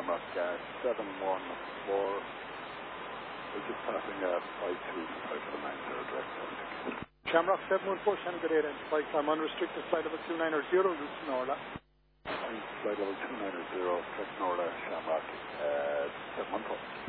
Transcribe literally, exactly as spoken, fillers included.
Shamrock uh, seven one four. We're just passing uh, five two five seven nine zero direct traffic. Shamrock seven one four, Shannon, good day, identify. I'm unrestricted, flight level two nine zero, route to Norla. Flight level two nine zero, direct Norla, Shamrock uh, seven one four.